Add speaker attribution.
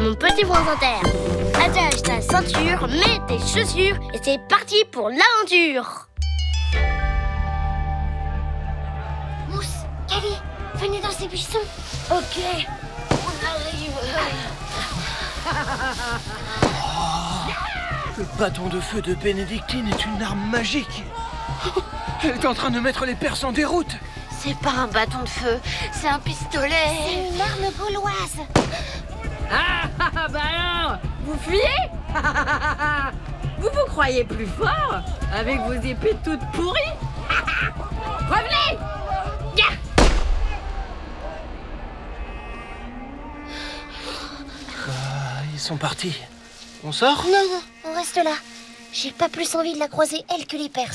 Speaker 1: mon petit France Inter. Attache ta ceinture, mets tes chaussures et c'est parti pour l'aventure. Mousse, Cali, venez dans ces buissons. Ok, on arrive.
Speaker 2: Le bâton de feu de Bénédictine est une arme magique. Elle est en train de mettre les Perses en déroute.
Speaker 3: C'est pas un bâton de feu, c'est un pistolet.
Speaker 1: C'est une arme gauloise.
Speaker 4: Ah bah alors, vous fuyez? Vous vous croyez plus fort avec vos épées toutes pourries? Revenez!
Speaker 2: Ils sont partis. On sort?
Speaker 1: Non, on reste là. J'ai pas plus envie de la croiser, elle, que les Perses.